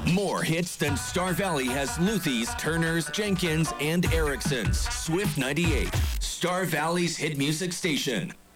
More hits than Star Valley has Luthies, Turners, Jenkins, and Erickson's. Swift 98, Star Valley's hit music station.